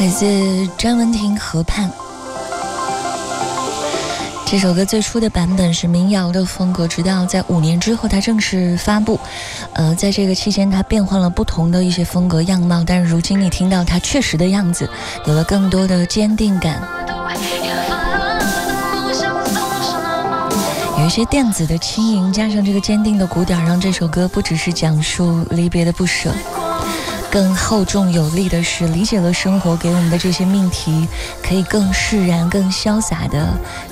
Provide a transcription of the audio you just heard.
来自张文婷《河畔》。这首歌最初的版本是民谣的风格，直到在5年之后它正式发布。在这个期间它变换了不同的一些风格样貌，但是如今你听到它确实的样子，有了更多的坚定感，有一些电子的轻盈，加上这个坚定的鼓点，让这首歌不只是讲述离别的不舍，更厚重有力的是理解了生活给我们的这些命题，可以更释然更潇洒的